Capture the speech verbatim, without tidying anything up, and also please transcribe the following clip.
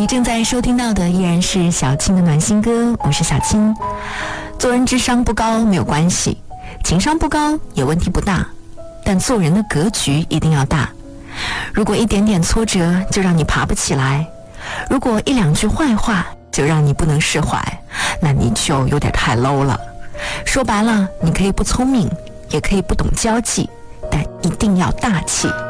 正在收听到的依然是小青的暖心歌，我是小青。做人智商不高没有关系，情商不高也问题不大，但做人的格局一定要大。如果一点点挫折就让你爬不起来，如果一两句坏话就让你不能释怀，那你就有点太 low 了。说白了，你可以不聪明，也可以不懂交际，但一定要大气。